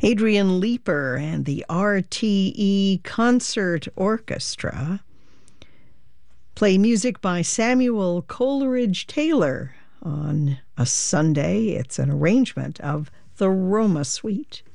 Adrian Leeper and the RTE Concert Orchestra play music by Samuel Coleridge Taylor on a Sunday. It's an arrangement of the Roma Suite.